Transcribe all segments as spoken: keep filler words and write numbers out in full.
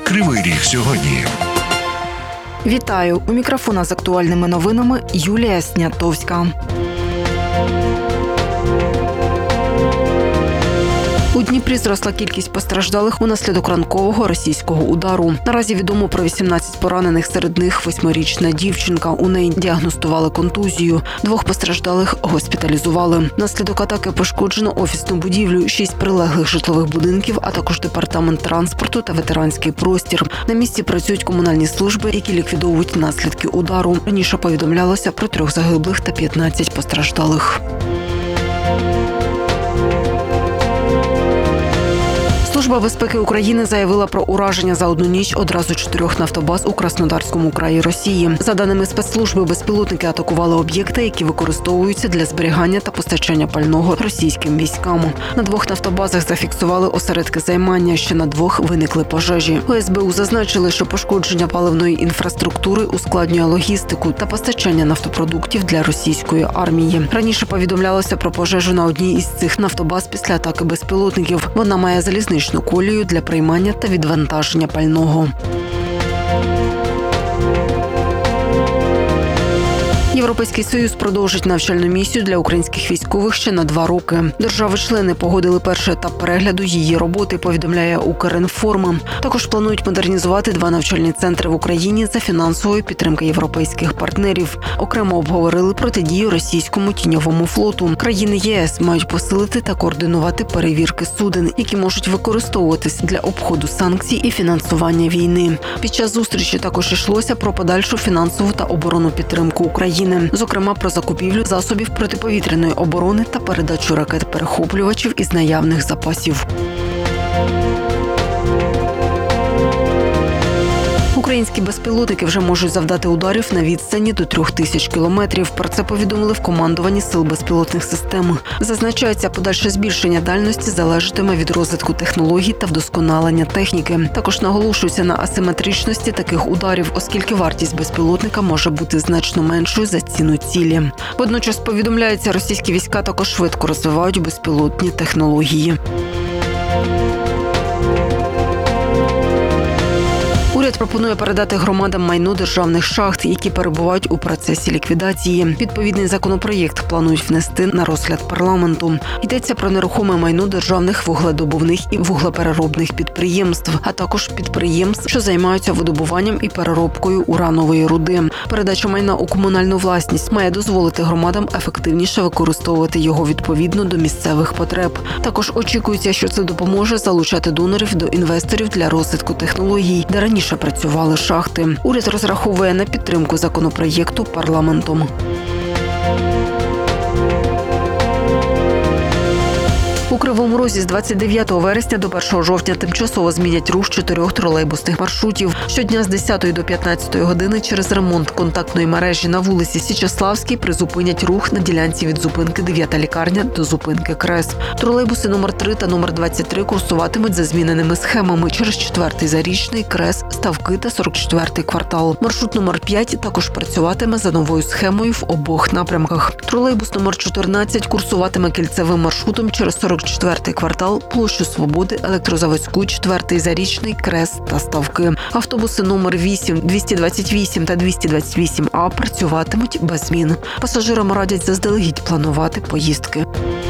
Кривий Ріг сьогодні. Вітаю! У мікрофона з актуальними новинами Юлія Снятовська. У Дніпрі зросла кількість постраждалих унаслідок ранкового російського удару. Наразі відомо про вісімнадцять поранених, серед них восьмирічна дівчинка. У неї діагностували контузію. Двох постраждалих госпіталізували. Внаслідок атаки пошкоджено офісну будівлю, шість прилеглих житлових будинків, а також департамент транспорту та ветеранський простір. На місці працюють комунальні служби, які ліквідовують наслідки удару. Раніше повідомлялося про трьох загиблих та п'ятнадцять постраждалих. Служба безпеки України заявила про ураження за одну ніч одразу чотирьох нафтобаз у Краснодарському краї Росії. За даними спецслужби, безпілотники атакували об'єкти, які використовуються для зберігання та постачання пального російським військам. На двох нафтобазах зафіксували осередки займання, ще на двох виникли пожежі. У ес бе у зазначили, що пошкодження паливної інфраструктури ускладнює логістику та постачання нафтопродуктів для російської армії. Раніше повідомлялося про пожежу на одній із цих нафтобаз після атаки безпілотників. Вона має залізничну колію для приймання та відвантаження пального. Європейський Союз продовжить навчальну місію для українських військових ще на два роки. Держави-члени погодили перший етап перегляду її роботи, повідомляє Укрінформ. Також планують модернізувати два навчальні центри в Україні за фінансової підтримки європейських партнерів. Окремо обговорили протидію російському тіньовому флоту. Країни є ес мають посилити та координувати перевірки суден, які можуть використовуватись для обходу санкцій і фінансування війни. Під час зустрічі також йшлося про подальшу фінансову та оборонну підтримку України. Зокрема, про закупівлю засобів протиповітряної оборони та передачу ракет-перехоплювачів із наявних запасів. Українські безпілотники вже можуть завдати ударів на відстані до трьох тисяч кілометрів. Про це повідомили в командуванні Сил безпілотних систем. Зазначається, подальше збільшення дальності залежатиме від розвитку технологій та вдосконалення техніки. Також наголошується на асиметричності таких ударів, оскільки вартість безпілотника може бути значно меншою за ціну цілі. Водночас, повідомляється, російські війська також швидко розвивають безпілотні технології. Уряд пропонує передати громадам майно державних шахт, які перебувають у процесі ліквідації. Відповідний законопроєкт планують внести на розгляд парламенту. Йдеться про нерухоме майно державних вугледобувних і вуглепереробних підприємств, а також підприємств, що займаються видобуванням і переробкою уранової руди. Передача майна у комунальну власність має дозволити громадам ефективніше використовувати його відповідно до місцевих потреб. Також очікується, що це допоможе залучати донорів до інвесторів для розвитку технологій, де раніше працювали шахти. Уряд розраховує на підтримку законопроєкту парламентом. У Кривому Розі з двадцять дев'ятого вересня до першого жовтня тимчасово змінять рух чотирьох тролейбусних маршрутів. Щодня з десятої до п'ятнадцятої години через ремонт контактної мережі на вулиці Січеславській призупинять рух на ділянці від зупинки дев'ята лікарня до зупинки Крес. Тролейбуси номер три та номер двадцять три курсуватимуть за зміненими схемами через четвертий Зарічний, Крес, Ставки та сорок четвертий квартал. Маршрут номер п'ять також працюватиме за новою схемою в обох напрямках. Тролейбус номер чотирнадцять курсуватиме кільцевим маршрутом через сорок четвертий квартал, Площу Свободи, Електрозаводську, четвертий Зарічний, Крес та Ставки. Автобуси номер вісім, двісті двадцять вісім та двісті двадцять вісім А працюватимуть без змін. Пасажирам радять заздалегідь планувати поїздки.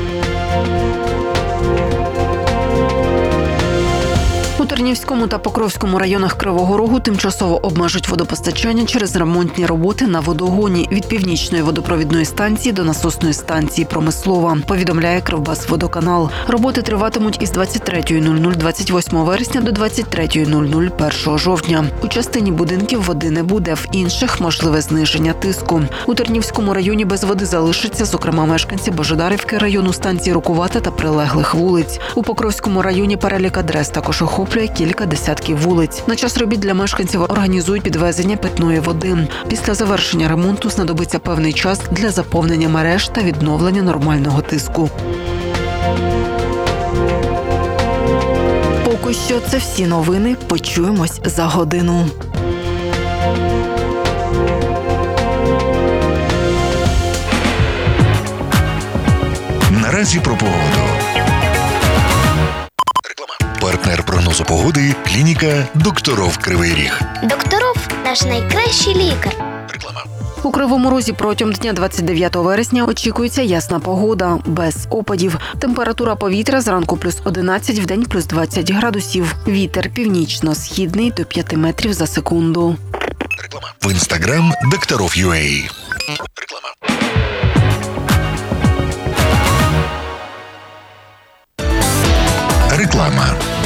У Тернівському та Покровському районах Кривого Рогу тимчасово обмежать водопостачання через ремонтні роботи на водогоні від північної водопровідної станції до насосної станції «Промислова», повідомляє Кривбасводоканал. Роботи триватимуть із двадцять третьої нуль нуль двадцять восьмого вересня до двадцять третьої нуль нуль першого жовтня. У частині будинків води не буде, в інших – можливе зниження тиску. У Тернівському районі без води залишаться, зокрема, мешканці Божедарівки району, станції Рукувата та прилеглих вулиць. У Покровському районі перелік адрес також охоплює кілька десятків вулиць. На час робіт для мешканців організують підвезення питної води. Після завершення ремонту знадобиться певний час для заповнення мереж та відновлення нормального тиску. Поки що це всі новини. Почуємось за годину. Наразі про погоду. Партнер прогнозу погоди – клініка «Докторов Кривий Ріг». Докторов – наш найкращий лікар. Реклама. У Кривому Розі протягом дня двадцять дев'ятого вересня очікується ясна погода, без опадів. Температура повітря зранку плюс одинадцять, вдень плюс двадцять градусів. Вітер північно-східний до п'яти метрів за секунду. Реклама. В інстаграм «Докторов.ua». Реклама. Реклама.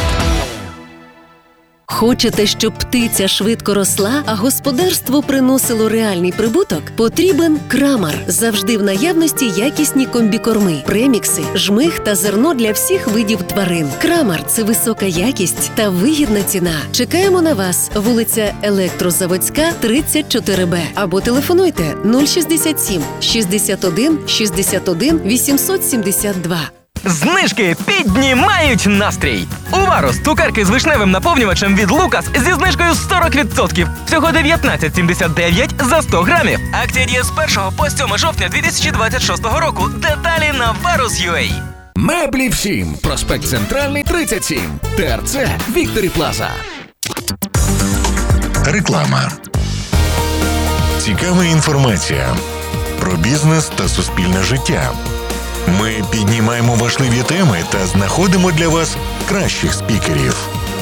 Хочете, щоб птиця швидко росла, а господарство приносило реальний прибуток? Потрібен Крамар. Завжди в наявності якісні комбікорми, премікси, жмих та зерно для всіх видів тварин. Крамар – це висока якість та вигідна ціна. Чекаємо на вас. Вулиця Електрозаводська, тридцять чотири Б. Або телефонуйте нуль шістдесят сім шістдесят один шістдесят один вісімсот сімдесят два. Знижки піднімають настрій! У Варус цукерки з вишневим наповнювачем від Лукас зі знижкою сорок відсотків. Всього дев'ятнадцять сімдесят дев'ять за сто грамів. Акція діє з першого по сьоме жовтня дві тисячі двадцять шостого року. Деталі на варус крапка ю а. Меблі всім. Проспект Центральний, тридцять сім. ТРЦ Вікторі Плаза. Реклама. Цікава інформація про бізнес та суспільне життя. Ми піднімаємо важливі теми та знаходимо для вас кращих спікерів.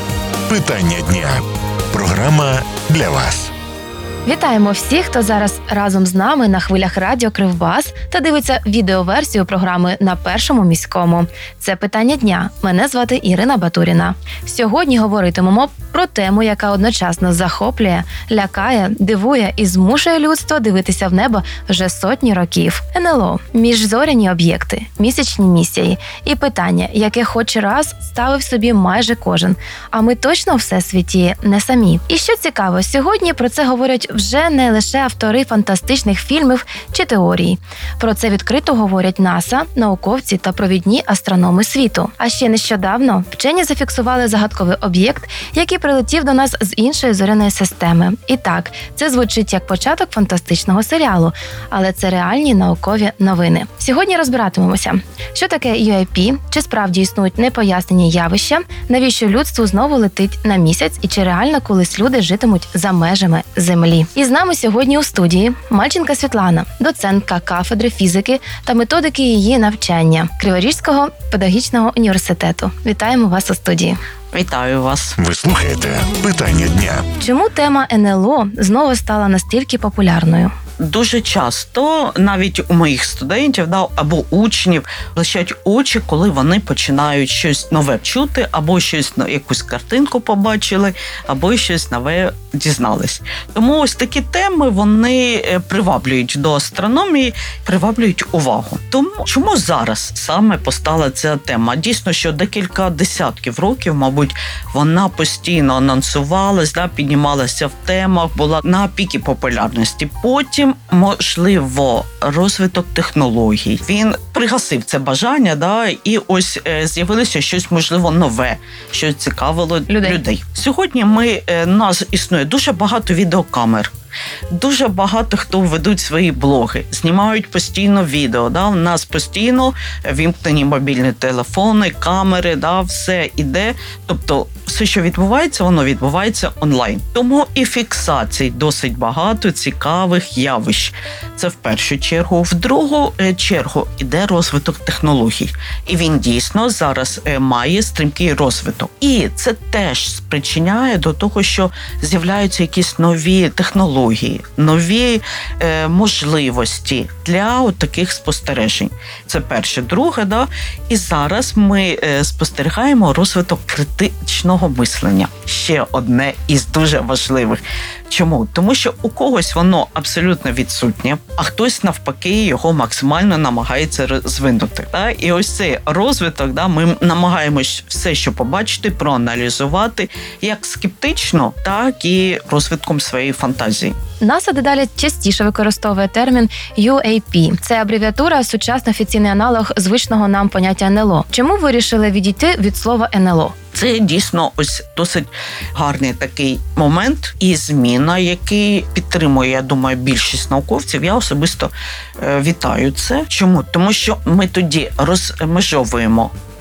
Питання дня. Програма для вас. Вітаємо всіх, хто зараз разом з нами на хвилях радіо Кривбас та дивиться відеоверсію програми на Першому міському. Це питання дня. Мене звати Ірина Батуріна. Сьогодні говоритимемо про тему, яка одночасно захоплює, лякає, дивує і змушує людство дивитися в небо вже сотні років. ен ел о – міжзоряні об'єкти, місячні місії і питання, яке хоч раз ставив собі майже кожен. А ми точно в всесвіті не самі. І що цікаво, сьогодні про це говорять вже не лише автори фантастичних фільмів чи теорій. Про це відкрито говорять НАСА, науковці та провідні астрономи світу. А ще нещодавно вчені зафіксували загадковий об'єкт, який прилетів до нас з іншої зоряної системи. І так, це звучить як початок фантастичного серіалу, але це реальні наукові новини. Сьогодні розбиратимемося, що таке ю ей пі, чи справді існують непояснені явища, навіщо людству знову летить на місяць і чи реально колись люди житимуть за межами Землі. І з нами сьогодні у студії Мальченка Світлана, доцентка кафедри фізики та методики її навчання Криворізького педагогічного університету. Вітаємо вас у студії. Вітаю вас. Ви слухаєте «Питання дня». Чому тема ен ел о знову стала настільки популярною? Дуже часто навіть у моїх студентів да, або учнів блищать очі, коли вони починають щось нове чути, або щось, якусь картинку побачили, або щось нове дізнались. Тому ось такі теми, вони приваблюють до астрономії, приваблюють увагу. Тому чому зараз саме постала ця тема? Дійсно, що декілька десятків років, мабуть, вона постійно анонсувалась, да, піднімалася в темах, була на пікі популярності. Потім, можливо, розвиток технологій. Він пригасив це бажання, да, і ось е, з'явилося щось, можливо, нове, що цікавило людей. людей. Сьогодні ми, е, нас існує дуже багато відеокамер. Дуже багато хто ведуть свої блоги, знімають постійно відео. Да? У нас постійно вімкнені мобільні телефони, камери, да? Все іде. Тобто все, що відбувається, воно відбувається онлайн. Тому і фіксацій досить багато цікавих явищ. Це в першу чергу. В другу чергу іде розвиток технологій. І він дійсно зараз має стрімкий розвиток. І це теж спричиняє до того, що з'являються якісь нові технології, нові е, можливості для от таких спостережень. Це перше. Друге, да? І зараз ми е, спостерігаємо розвиток критичного мислення. Ще одне із дуже важливих. Чому? Тому що у когось воно абсолютно відсутнє, а хтось навпаки його максимально намагається розвинути. Да? І ось цей розвиток, да, ми намагаємось все, що побачити, проаналізувати як скептично, так і розвитком своєї фантазії. НАСА дедалі частіше використовує термін ю ей пі. Це абревіатура, сучасний офіційний аналог звичного нам поняття ен ел о. Чому вирішили відійти від слова ен ел о? Це дійсно ось досить гарний такий момент і зміна, який підтримує, я думаю, більшість науковців. Я особисто е, вітаю це. Чому? Тому що ми тоді розмежовуємо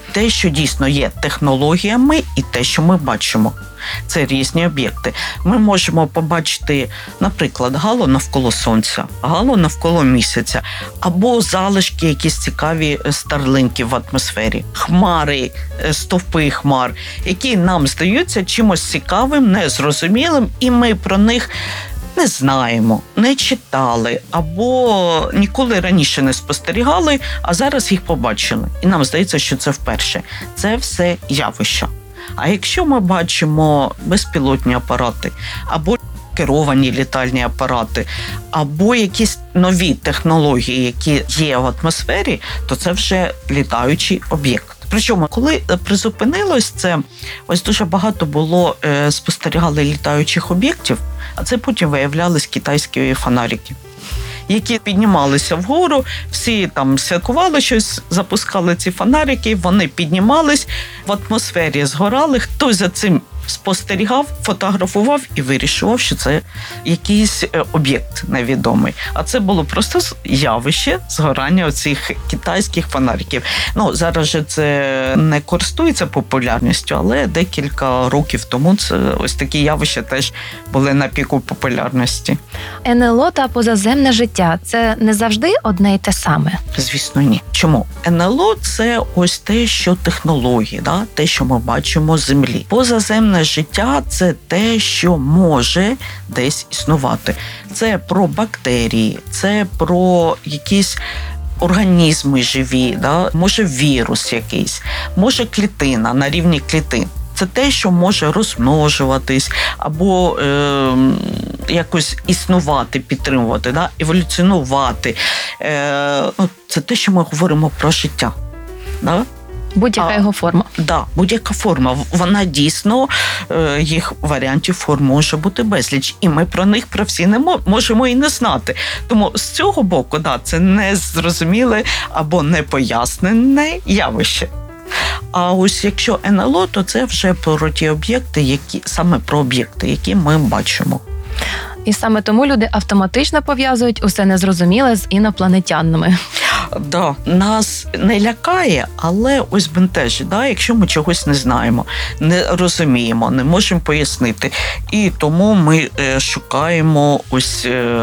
те, що дійсно є технологіями, і те, що ми бачимо. Це різні об'єкти. Ми можемо побачити, наприклад, гало навколо Сонця, гало навколо Місяця, або залишки якісь цікаві старлинки в атмосфері, хмари, стовпи хмар, які нам здаються чимось цікавим, незрозумілим, і ми про них не знаємо, не читали, або ніколи раніше не спостерігали, а зараз їх побачили. І нам здається, що це вперше. Це все явище. А якщо ми бачимо безпілотні апарати, або керовані літальні апарати, або якісь нові технології, які є в атмосфері, то це вже літаючий об'єкт. Причому, коли призупинилось це, ось дуже багато було, е, спостерігали літаючих об'єктів, а це потім виявлялись китайські фонарики, які піднімалися вгору, всі там святкували щось, запускали ці фонарики, вони піднімались, в атмосфері згорали, хтось за цим спостерігав, фотографував і вирішував, що це якийсь об'єкт невідомий. А це було просто явище згорання оцих китайських фонариків. Ну, зараз же це не користується популярністю, але декілька років тому це ось такі явища теж були на піку популярності. ен ел о та позаземне життя – це не завжди одне й те саме? Звісно, ні. Чому? ен ел о – це ось те, що технології, да? Те, що ми бачимо з Землі. Позаземне життя – це те, що може десь існувати. Це про бактерії, це про якісь організми живі, да? Може вірус якийсь, може клітина на рівні клітин. Це те, що може розмножуватись або е, якось існувати, підтримувати, да? Еволюціонувати. Е, ну, це те, що ми говоримо про життя. Да? Будь-яка а, його форма. Так, да, будь-яка форма. Вона дійсно, їх варіантів форм може бути безліч. І ми про них, про всі, не можемо і не знати. Тому з цього боку, да, це незрозуміле або непояснене явище. А ось якщо ен ел о, то це вже про ті об'єкти, які саме про об'єкти, які ми бачимо. І саме тому люди автоматично пов'язують усе незрозуміле з інопланетянами. Да, нас не лякає, але ось бентежить, да, якщо ми чогось не знаємо, не розуміємо, не можемо пояснити. І тому ми е, шукаємо ось е,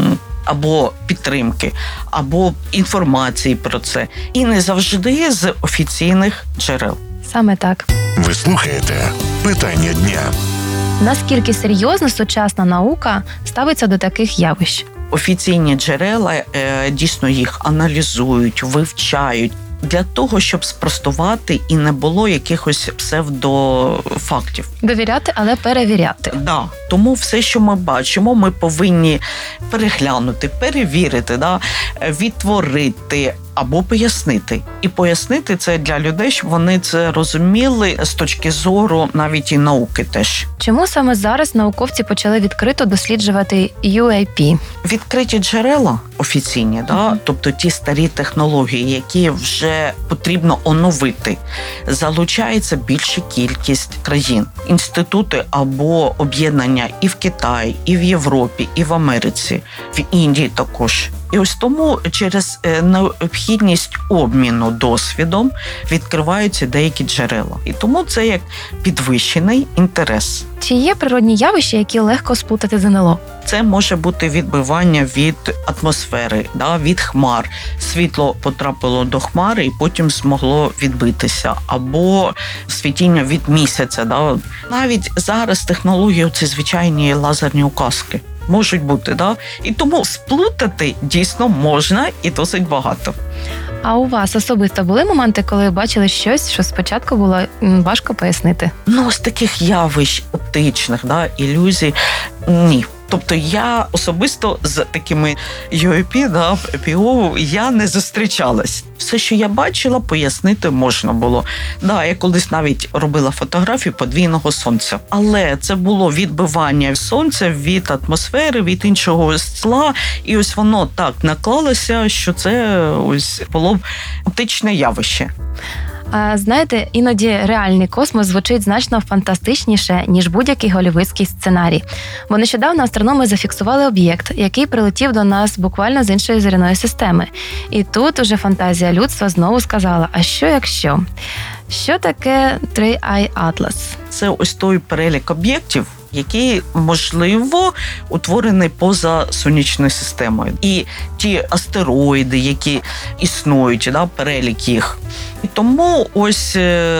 або підтримки, або інформації про це. І не завжди з офіційних джерел. Саме так. Ви слухаєте «Питання дня». Наскільки серйозно сучасна наука ставиться до таких явищ? Офіційні джерела е, дійсно їх аналізують, вивчають для того, щоб спростувати і не було якихось псевдофактів. Довіряти, але перевіряти. Да. Тому все, що ми бачимо, ми повинні переглянути, перевірити, да? Відтворити або пояснити. І пояснити це для людей, щоб вони це розуміли з точки зору навіть і науки теж. Чому саме зараз науковці почали відкрито досліджувати ю ей пі? Відкриті джерела офіційні, да? Mm-hmm. Тобто ті старі технології, які вже потрібно оновити, залучається більша кількість країн. Інститути або об'єднання і в Китаї, і в Європі, і в Америці, в Індії також. І ось тому через необхідність обміну досвідом відкриваються деякі джерела. І тому це як підвищений інтерес. Чи є природні явища, які легко сплутати з ен ел о? Це може бути відбивання від атмосфери, да, від хмар. Світло потрапило до хмари і потім змогло відбитися. Або світіння від місяця. Да. Навіть зараз технології – це звичайні лазерні указки. Можуть бути, да? І тому сплутати дійсно можна і досить багато. А у вас особисто були моменти, коли бачили щось, що спочатку було важко пояснити? Ну, з таких явищ оптичних, да, ілюзій – ні. Тобто я особисто з такими ю ей пі, да, пі о, я не зустрічалась. Все, що я бачила, пояснити можна було. Да, я колись навіть робила фотографію подвійного сонця. Але це було відбивання сонця від атмосфери, від іншого скла. І ось воно так наклалося, що це ось було оптичне явище. А знаєте, іноді реальний космос звучить значно фантастичніше, ніж будь-який голівудський сценарій. Бо нещодавно астрономи зафіксували об'єкт, який прилетів до нас буквально з іншої зоряної системи. І тут уже фантазія людства знову сказала: а що якщо? Що таке Three Eye Atlas? Це ось той перелік об'єктів, який, можливо, утворений поза сонячною системою. І ті астероїди, які існують, да, перелік їх. І тому ось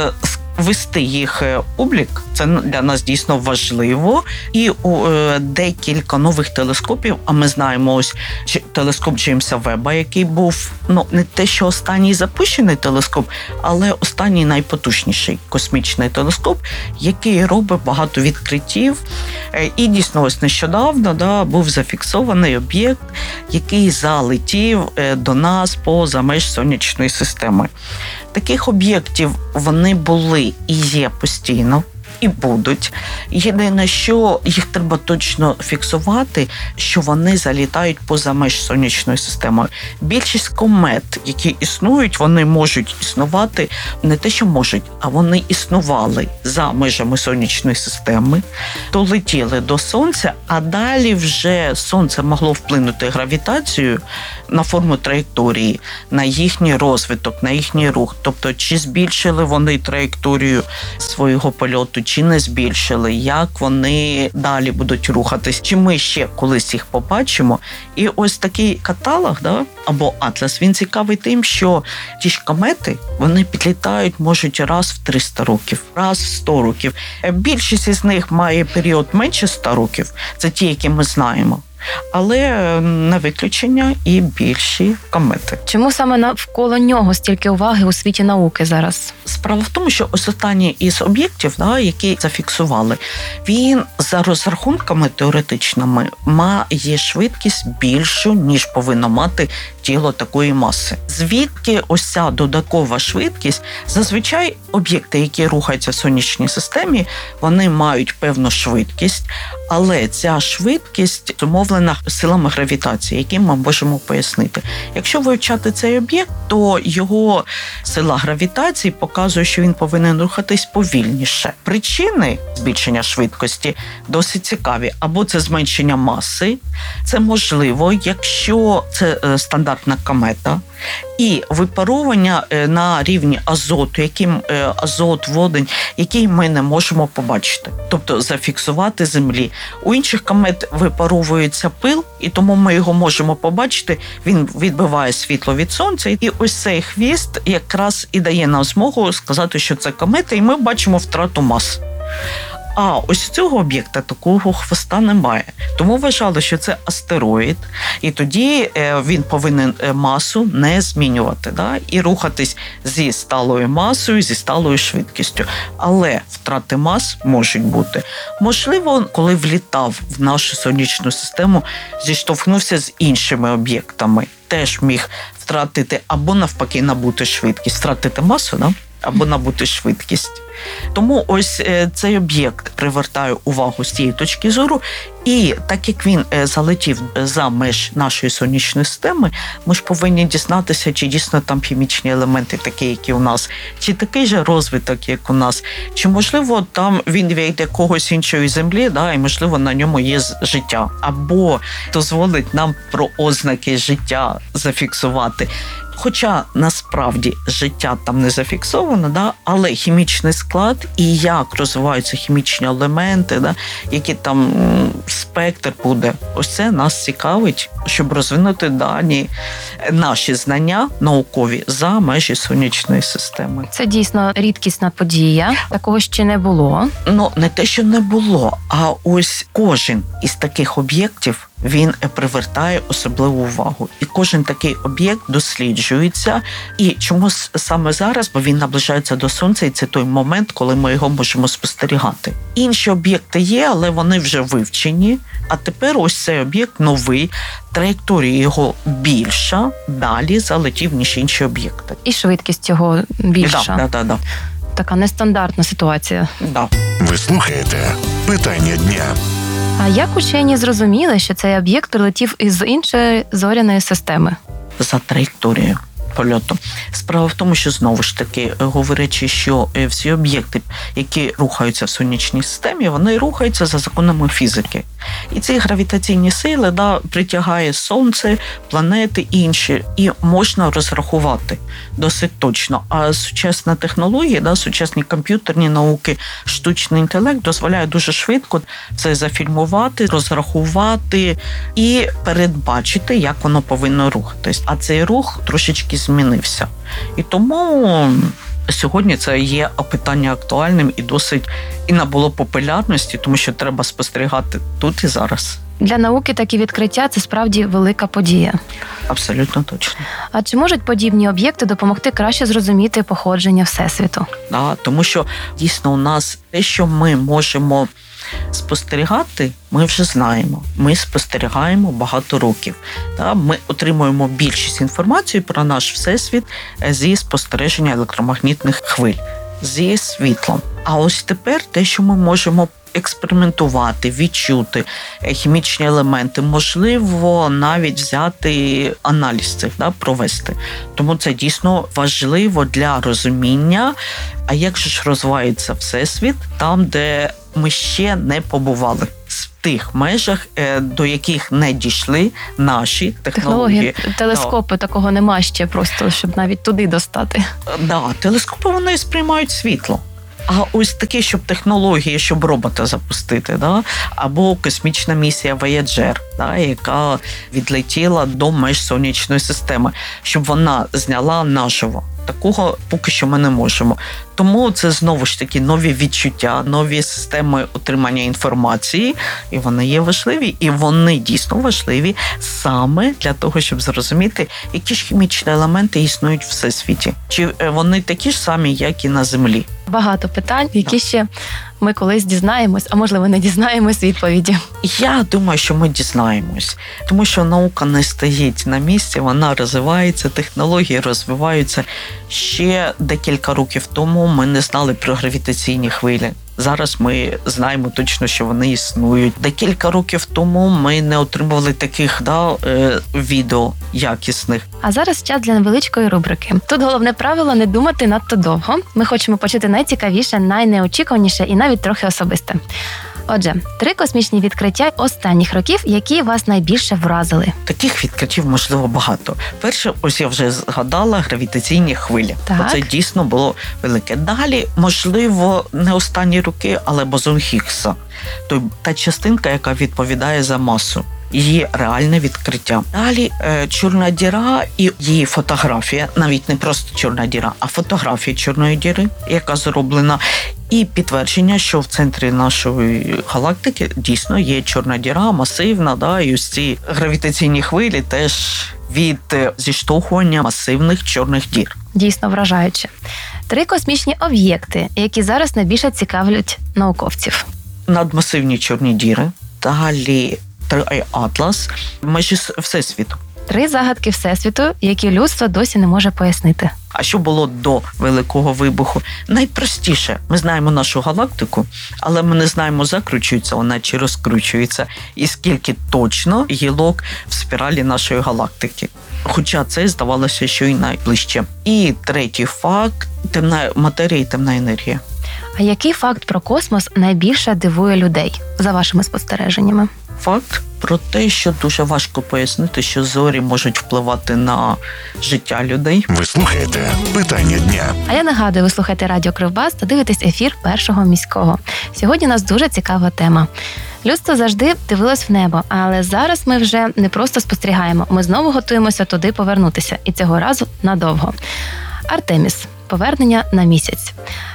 вести їх облік, це для нас дійсно важливо. І е, декілька нових телескопів, а ми знаємо ось телескоп Джеймса Веба, який був, ну, не те, що останній запущений телескоп, але останній найпотужніший космічний телескоп, який робить багато відкриттів. Е, і дійсно ось нещодавно, да, був зафіксований об'єкт, який залетів е, до нас поза меж сонячної системи. Таких об'єктів вони були і є постійно, і будуть. Єдине, що їх треба точно фіксувати, що вони залітають поза меж сонячної системи. Більшість комет, які існують, вони можуть існувати, не те, що можуть, а вони існували за межами сонячної системи, долетіли до Сонця, а далі вже Сонце могло вплинути гравітацією на форму траєкторії, на їхній розвиток, на їхній рух. Тобто, чи збільшили вони траєкторію свого польоту, чи не збільшили, як вони далі будуть рухатись, чи ми ще колись їх побачимо. І ось такий каталог, да, або атлас, він цікавий тим, що ті ж комети, вони підлітають, можуть раз в триста років, раз в сто років. Більшість із них має період менше ста років, це ті, які ми знаємо. Але не виключення і більші комети. Чому саме навколо нього стільки уваги у світі науки зараз? Справа в тому, що ось останній із об'єктів, да, які зафіксували, він за розрахунками теоретичними має швидкість більшу, ніж повинно мати тіло такої маси. Звідки ось ця додаткова швидкість? Зазвичай об'єкти, які рухаються в сонячній системі, вони мають певну швидкість, але ця швидкість зумовлена силами гравітації, які ми можемо пояснити. Якщо вивчати цей об'єкт, то його сила гравітації показує, що він повинен рухатись повільніше. Причини збільшення швидкості досить цікаві. Або це зменшення маси, це можливо, якщо це стандартна комета, і випаровування на рівні азоту, яким азот, водень, який ми не можемо побачити, тобто зафіксувати Землі. У інших комет випаровується пил, і тому ми його можемо побачити, він відбиває світло від Сонця, і ось цей хвіст якраз і дає нам змогу сказати, що це комета, і ми бачимо втрату мас. А ось цього об'єкта такого хвоста немає. Тому вважали, що це астероїд, і тоді він повинен масу не змінювати, да? І рухатись зі сталою масою, зі сталою швидкістю. Але втрати мас можуть бути. Можливо, коли влітав в нашу сонячну систему, зіштовхнувся з іншими об'єктами, теж міг втратити або навпаки набути швидкість, втратити масу, да? Або набути швидкість. Тому ось цей об'єкт привертає увагу з цієї точки зору, і так як він залетів за меж нашої сонячної системи, ми ж повинні дізнатися, чи дійсно там хімічні елементи такі, які у нас, чи такий же розвиток, як у нас, чи, можливо, там він від якогось іншої землі, да, і, можливо, на ньому є життя, або дозволить нам про ознаки життя зафіксувати. Хоча, насправді, життя там не зафіксовано, да, але хімічний склад і як розвиваються хімічні елементи, да, які там спектр буде, ось це нас цікавить, щоб розвинути дані, наші знання наукові за межі сонячної системи. Це дійсно рідкісна подія, такого ще не було. Ну, не те, що не було, а ось кожен із таких об'єктів, він привертає особливу увагу. І кожен такий об'єкт досліджується. І чому саме зараз? Бо він наближається до Сонця, і це той момент, коли ми його можемо спостерігати. Інші об'єкти є, але вони вже вивчені. А тепер ось цей об'єкт новий, траєкторія його більша, далі залетів, ніж інші об'єкти. І швидкість його більша. Да, да, да. Така нестандартна ситуація. Да. Ви слухаєте «Питання дня». А як учені зрозуміли, що цей об'єкт прилетів із іншої зоряної системи? За траєкторією. польоту. Справа в тому, що знову ж таки, говорячи, що всі об'єкти, які рухаються в сонячній системі, вони рухаються за законами фізики. І ці гравітаційні сили да, притягає Сонце, планети інші, і можна розрахувати досить точно. А сучасна технологія, да, сучасні комп'ютерні науки, штучний інтелект дозволяє дуже швидко це зафільмувати, розрахувати і передбачити, як воно повинно рухатись. А цей рух трошечки змінився. І тому сьогодні це є питання актуальним і досить і набуло популярності, тому що треба спостерігати тут і зараз. Для науки такі відкриття – це справді велика подія. Абсолютно точно. А чи можуть подібні об'єкти допомогти краще зрозуміти походження Всесвіту? Да, тому що дійсно у нас те, що ми можемо спостерігати, ми вже знаємо. Ми спостерігаємо багато років. Да, ми отримуємо більшість інформації про наш Всесвіт зі спостереження електромагнітних хвиль, зі світлом. А ось тепер те, що ми можемо експериментувати, відчути хімічні елементи, можливо, навіть взяти аналіз цих, да, провести. Тому це дійсно важливо для розуміння, а як же ж розвивається Всесвіт там, де ми ще не побували. В тих межах, до яких не дійшли наші технології. Технології, телескопи, да. Такого нема ще просто, щоб навіть туди достати. Да, телескопи, вони сприймають світло. А ось таке, щоб технології, щоб робота запустити, да? Або космічна місія Voyager, да? Яка відлетіла до меж сонячної системи, щоб вона зняла наживо. Такого поки що ми не можемо. Тому це знову ж таки нові відчуття, нові системи отримання інформації, і вони є важливі, і вони дійсно важливі саме для того, щоб зрозуміти, які ж хімічні елементи існують в всесвіті. Чи вони такі ж самі, як і на Землі? Багато питань, які ще ми колись дізнаємось, а можливо не дізнаємось відповіді. Я думаю, що ми дізнаємось, тому що наука не стоїть на місці, вона розвивається, технології розвиваються. Ще декілька років тому ми не знали про гравітаційні хвилі. Зараз ми знаємо точно, що вони існують. Декілька років тому ми не отримували таких да, е, відео якісних. А зараз час для невеличкої рубрики. Тут головне правило – не думати надто довго. Ми хочемо почути найцікавіше, найнеочікуваніше і навіть трохи особисте. Отже, три космічні відкриття останніх років, які вас найбільше вразили. Таких відкриттів, можливо, багато. Перше, ось я вже згадала, гравітаційні хвилі. Так. Це дійсно було велике. Далі, можливо, не останні роки, але бозон Хіггса. Тобто та частинка, яка відповідає за масу. Її реальне відкриття. Далі е, чорна діра і її фотографія, навіть не просто чорна діра, а фотографія чорної діри, яка зроблена, і підтвердження, що в центрі нашої галактики дійсно є чорна діра, масивна, да, і ось ці гравітаційні хвилі теж від зіштовхування масивних чорних дір. Дійсно вражаюче. Три космічні об'єкти, які зараз найбільше цікавлять науковців. Надмасивні чорні діри, далі Атлас, межі Всесвіту. Три загадки Всесвіту, які людство досі не може пояснити. А що було до Великого вибуху? Найпростіше. Ми знаємо нашу галактику, але ми не знаємо, закручується вона чи розкручується, і скільки точно гілок в спіралі нашої галактики. Хоча це здавалося, що і найближче. І третій факт – темна матерія і темна енергія. А який факт про космос найбільше дивує людей, за вашими спостереженнями? Факт про те, що дуже важко пояснити, що зорі можуть впливати на життя людей. Ви слухаєте «Питання дня». А я нагадую, ви слухаєте Радіо Кривбас та дивитесь ефір Першого міського. Сьогодні у нас дуже цікава тема. Людство завжди дивилось в небо, але зараз ми вже не просто спостерігаємо, ми знову готуємося туди повернутися, і цього разу надовго. Артеміс. Повернення на місяць.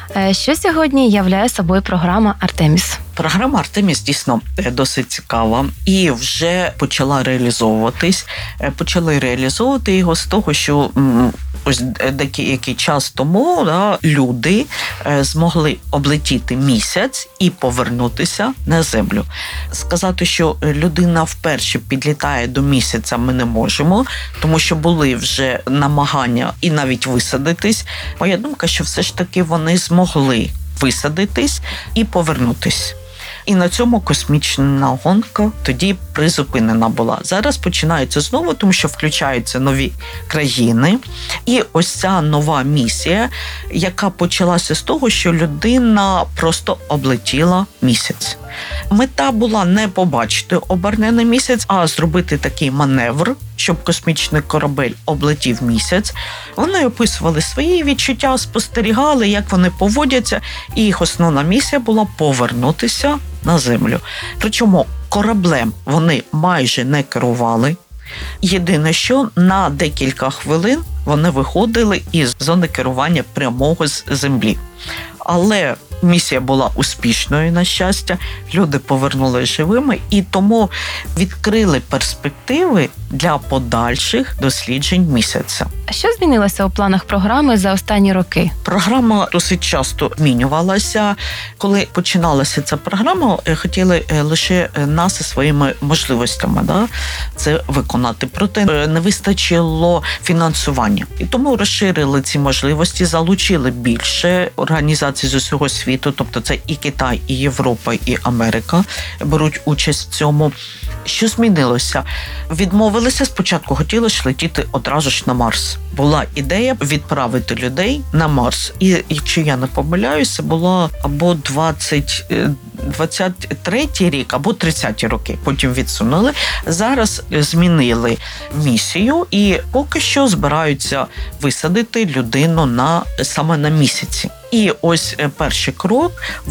Що сьогодні являє собою програма Артеміс? Програма Артеміс дійсно досить цікава і вже почала реалізовуватись. Почали реалізовувати його з того, що ось деякий час тому да, люди змогли облетіти місяць і повернутися на Землю. Сказати, що людина вперше підлітає до місяця, ми не можемо, тому що були вже намагання і навіть висадитись. Моя думка, що все ж таки вони змогли висадитись і повернутись. І на цьому космічна гонка тоді призупинена була. Зараз починається знову, тому що включаються нові країни. І ось ця нова місія, яка почалася з того, що людина просто облетіла місяць. Мета була не побачити обернений місяць, а зробити такий маневр, щоб космічний корабель облетів місяць. Вони описували свої відчуття, спостерігали, як вони поводяться, і їх основна місія була повернутися на Землю. Причому кораблем вони майже не керували. Єдине, що на декілька хвилин вони виходили із зони керування прямого з Землі. Але місія була успішною, на щастя, люди повернулися живими і тому відкрили перспективи для подальших досліджень місяця. А що змінилося у планах програми за останні роки? Програма досить часто змінювалася. Коли починалася ця програма, хотіли лише нас зі своїми можливостями, да, це виконати. Проте не вистачило фінансування. І тому розширили ці можливості, залучили більше організацій з усього світу, тобто це і Китай, і Європа, і Америка беруть участь в цьому. Що змінилося? Відмовилися спочатку, хотіли ж летіти одразу ж на Марс. Була ідея відправити людей на Марс. І, якщо я не помиляюся, було або двадцять, двадцять третій рік, або тридцяті роки. Потім відсунули. Зараз змінили місію і поки що збираються висадити людину на, саме на місяці. І ось перший крок